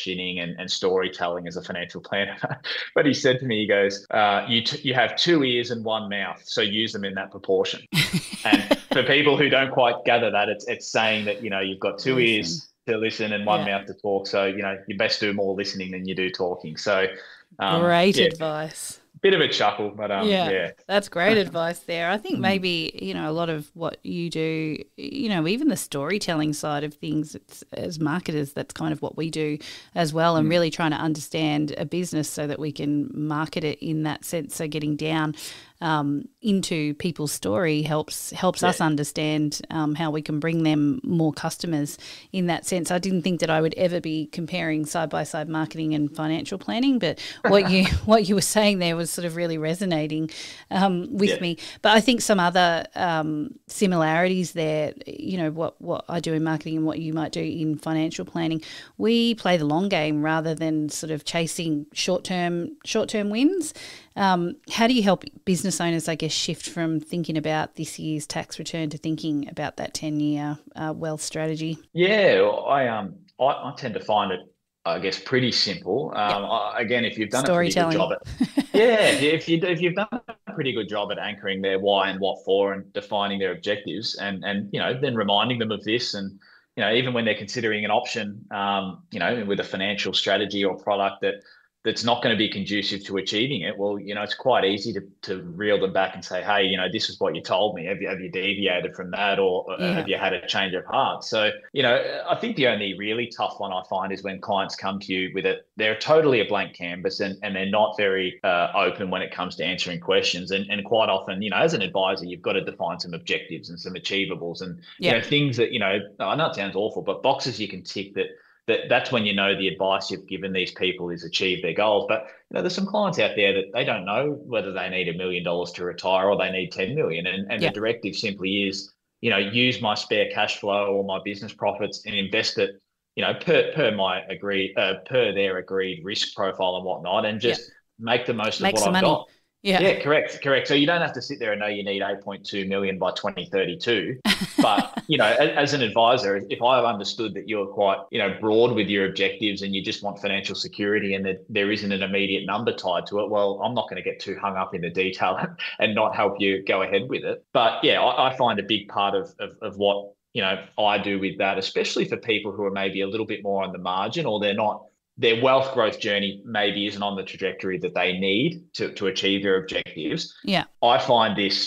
questioning and storytelling as a financial planner. But he said to me, he goes, you have two ears and one mouth, so use them in that proportion. And for people who don't quite gather that, it's saying that, you've got two Listen. ears to listen and one Yeah. mouth to talk. So, you best do more listening than you do talking. So, Great yeah, advice. bit of a chuckle, but Yeah, yeah. that's great advice there. I think Mm, maybe, a lot of what you do, even the storytelling side of things, as marketers, that's kind of what we do as well, and mm, really trying to understand a business so that we can market it in that sense. So getting down into people's story helps yeah. us understand how we can bring them more customers in that sense. I didn't think that I would ever be comparing side by side marketing and financial planning, but what you were saying there was sort of really resonating with Yeah. me. But I think some other similarities there, what I do in marketing and what you might do in financial planning, we play the long game rather than sort of chasing short term wins. How do you help business owners, I guess, shift from thinking about this year's tax return to thinking about that 10-year wealth strategy? Yeah, well, I tend to find it, I guess, pretty simple. Yeah, Again, if you've done a pretty good storytelling. job at, yeah, if you've done a pretty good job at anchoring their why and what for and defining their objectives, and then reminding them of this, and even when they're considering an option, with a financial strategy or product that's not going to be conducive to achieving it, well, it's quite easy to reel them back and say, hey, this is what you told me. Have you deviated from that, or Yeah, have you had a change of heart? So, I think the only really tough one I find is when clients come to you with it. They're totally a blank canvas, and they're not very open when it comes to answering questions. And quite often, as an advisor, you've got to define some objectives and some achievables, and yeah, things that I know it sounds awful, but boxes you can tick that's when the advice you've given these people is achieve their goals. But there's some clients out there that they don't know whether they need $1 million to retire or they need 10 million. And the yeah, directive simply is, use my spare cash flow or my business profits and invest it, per their agreed risk profile and whatnot, and yeah. just make the most of Make what some I've money. got. Yeah. Yeah, correct. So you don't have to sit there and know you need 8.2 million by 2032. But, as an advisor, if I've understood that you're quite, broad with your objectives and you just want financial security and that there isn't an immediate number tied to it, well, I'm not going to get too hung up in the detail and not help you go ahead with it. But yeah, I find a big part of what, I do with that, especially for people who are maybe a little bit more on the margin, or their wealth growth journey maybe isn't on the trajectory that they need to achieve their objectives. Yeah. I find this,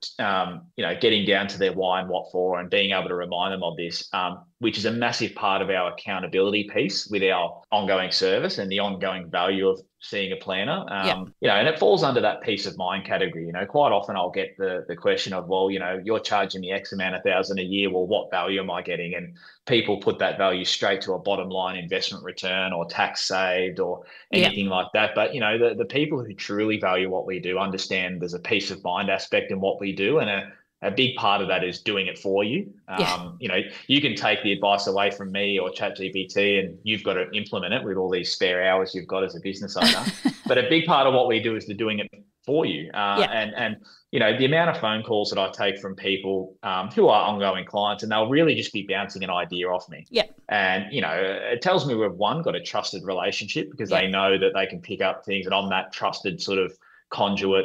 getting down to their why and what for, and being able to remind them of this, which is a massive part of our accountability piece with our ongoing service and the ongoing value of seeing a planner. Yeah. And it falls under that peace of mind category. Quite often I'll get the question of, well, you're charging me X amount of thousand a year. Well, what value am I getting? And people put that value straight to a bottom line investment return or tax saved or Yeah. anything like that. But the people who truly value what we do understand there's a peace of mind aspect in what we do, and a big part of that is doing it for you. Yeah. You can take the advice away from me or ChatGPT, and you've got to implement it with all these spare hours you've got as a business owner. But a big part of what we do is the doing it for you. Yeah. And the amount of phone calls that I take from people who are ongoing clients, and they'll really just be bouncing an idea off me. Yeah. And, it tells me we've, one, got a trusted relationship because Yeah. they know that they can pick up things, and I'm that trusted sort of conduit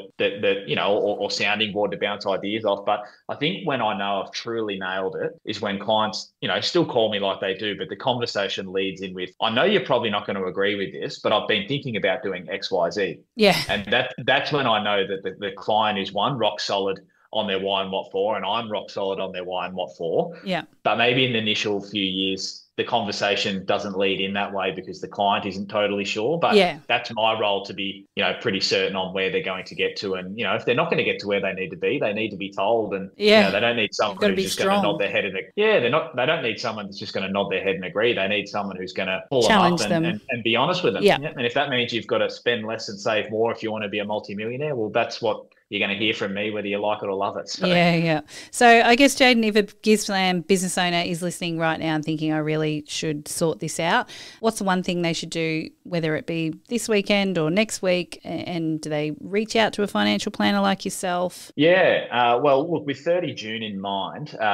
or sounding board to bounce ideas off. But I think when I know I've truly nailed it is when clients, still call me like they do, but the conversation leads in with, I know you're probably not going to agree with this, but I've been thinking about doing X, Y, Z. Yeah. And that's when I know that the client is, one, rock solid on their why and what for, and I'm rock solid on their why and what for. Yeah. But maybe in the initial few years, the conversation doesn't lead in that way because the client isn't totally sure. But Yeah. that's my role to be, pretty certain on where they're going to get to. And, if they're not going to get to where they need to be, they need to be told. And, Yeah. they don't need You've got someone to who's be just going to nod strong. their head they don't need someone that's just going to nod their head and agree. They need someone who's going to pull them up Challenge them. and be honest with them. Yeah. And if that means you've got to spend less and save more if you want to be a multimillionaire, well, that's what you're going to hear from me, whether you like it or love it. So. Yeah, yeah. So I guess, Jaden, if a Gippsland business owner is listening right now and thinking, I really should sort this out, what's the one thing they should do, whether it be this weekend or next week? And do they reach out to a financial planner like yourself? Yeah. Well, look, with 30 June in mind,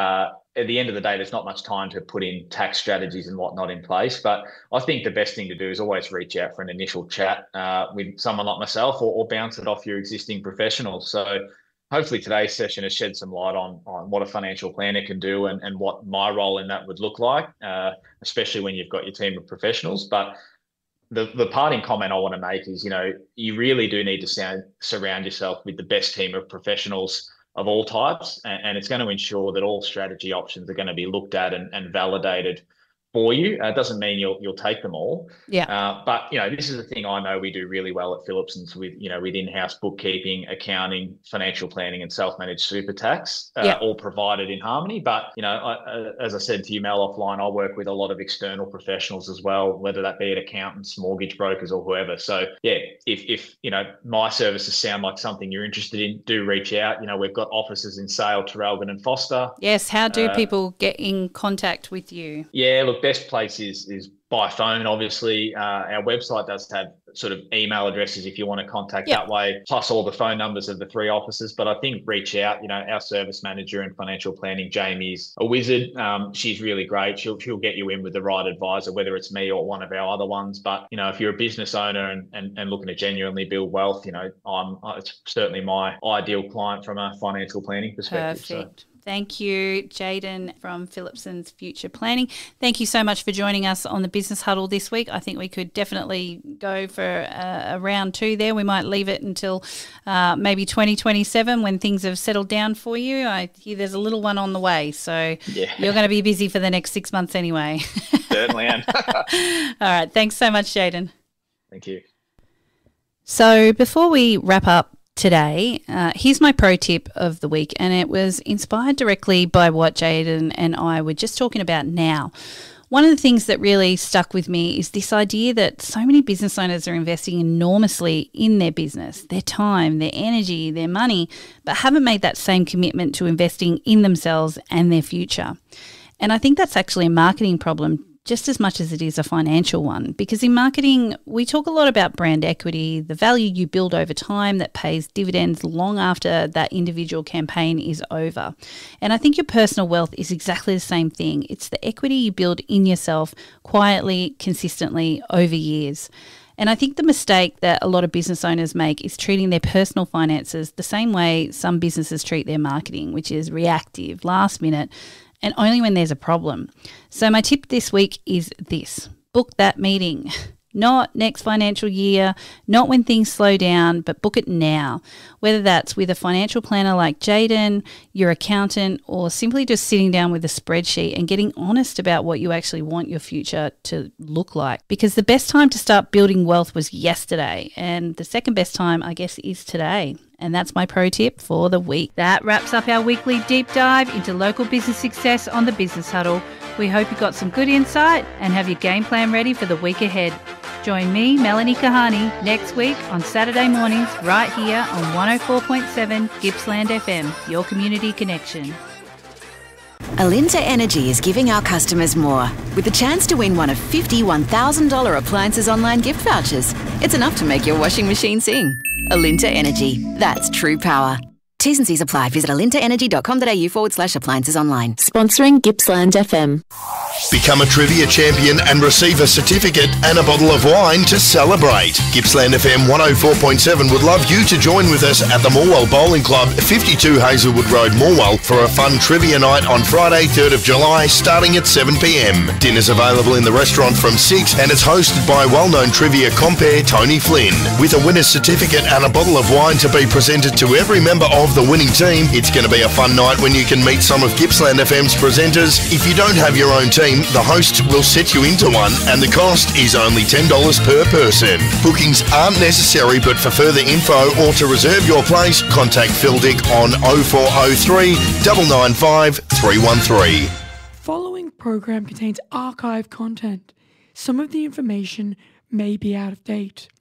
at the end of the day, there's not much time to put in tax strategies and whatnot in place. But I think the best thing to do is always reach out for an initial chat with someone like myself, or bounce it off your existing professionals. So hopefully today's session has shed some light on what a financial planner can do and what my role in that would look like, especially when you've got your team of professionals. But the parting comment I want to make is, you really do need to surround yourself with the best team of professionals of all types, and it's going to ensure that all strategy options are going to be looked at and validated for you. It doesn't mean you'll take them all. Yeah. But this is the thing I know we do really well at Phillipsons with in-house bookkeeping, accounting, financial planning, and self-managed super tax, all provided in harmony. But as I said to you, Mel, offline, I work with a lot of external professionals as well, whether that be accountants, mortgage brokers, or whoever. So if my services sound like something you're interested in, do reach out. We've got offices in Sale, Traralgon, and Foster. Yes. How do people get in contact with you? Yeah, look, best place is by phone, obviously. Our website does have sort of email addresses if you want to contact that way, plus all the phone numbers of the 3 offices. But I think reach out. Our service manager in financial planning, Jamie's a wizard. She's really great. She'll get you in with the right advisor, whether it's me or one of our other ones. But, if you're a business owner and looking to genuinely build wealth, it's certainly my ideal client from a financial planning perspective. Perfect. So. Thank you, Jayden from Phillipsons Future Planning. Thank you so much for joining us on the Business Huddle this week. I think we could definitely go for a round 2 there. We might leave it until maybe 2027 when things have settled down for you. I hear there's a little one on the way, so you're going to be busy for the next 6 months anyway. Certainly am. All right. Thanks so much, Jayden. Thank you. So before we wrap up today, here's my pro tip of the week, and it was inspired directly by what Jayden and I were just talking about now. One of the things that really stuck with me is this idea that so many business owners are investing enormously in their business, their time, their energy, their money, but haven't made that same commitment to investing in themselves and their future. And I think that's actually a marketing problem just as much as it is a financial one, because in marketing, we talk a lot about brand equity, the value you build over time that pays dividends long after that individual campaign is over. And I think your personal wealth is exactly the same thing. It's the equity you build in yourself quietly, consistently over years. And I think the mistake that a lot of business owners make is treating their personal finances the same way some businesses treat their marketing, which is reactive, last minute, and only when there's a problem. So my tip this week is this: book that meeting. Not next financial year, not when things slow down, but book it now. Whether that's with a financial planner like Jayden, your accountant, or simply just sitting down with a spreadsheet and getting honest about what you actually want your future to look like. Because the best time to start building wealth was yesterday, and the second best time, I guess, is today. And that's my pro tip for the week. That wraps up our weekly deep dive into local business success on the Business Huddle. We hope you got some good insight and have your game plan ready for the week ahead. Join me, Melanie Kahani, next week on Saturday mornings right here on 104.7 Gippsland FM, your community connection. Alinta Energy is giving our customers more, with the chance to win one of 50 $1,000 appliances online gift vouchers. It's enough to make your washing machine sing. Alinta Energy. That's true power. T's and C's apply. Visit alintaenergy.com.au/appliances online. Sponsoring Gippsland FM. Become a trivia champion and receive a certificate and a bottle of wine to celebrate. Gippsland FM 104.7 would love you to join with us at the Morwell Bowling Club, 52 Hazelwood Road, Morwell, for a fun trivia night on Friday, 3rd of July, starting at 7 p.m. Dinner's available in the restaurant from 6, and it's hosted by well-known trivia compere Tony Flynn. With a winner's certificate and a bottle of wine to be presented to every member of the winning team, it's going to be a fun night when you can meet some of Gippsland FM's presenters. If you don't have your own team, the host will set you into one, and the cost is only $10 per person. Bookings aren't necessary, but for further info or to reserve your place, contact Phil Dick on 0403 995 313. Following program contains archive content. Some of the information may be out of date.